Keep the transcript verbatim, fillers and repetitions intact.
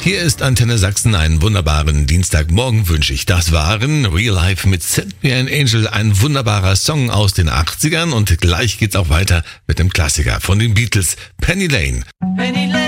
Hier ist Antenne Sachsen. Einen wunderbaren Dienstagmorgen wünsche ich. Das waren Real Life mit Send Me an Angel, ein wunderbarer Song aus den achtzigern. Und gleich geht's auch weiter mit dem Klassiker von den Beatles, Penny Lane. Penny Lane.